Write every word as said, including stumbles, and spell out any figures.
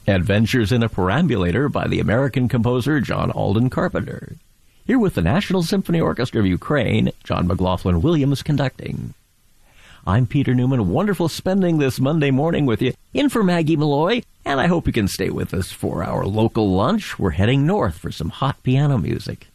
Adventures in a Perambulator by the American composer John Alden Carpenter. Here with the National Symphony Orchestra of Ukraine, John McLaughlin Williams conducting. I'm Peter Newman. Wonderful spending this Monday morning with you. In for Maggie Malloy, and I hope you can stay with us for our local lunch. We're heading north for some hot piano music.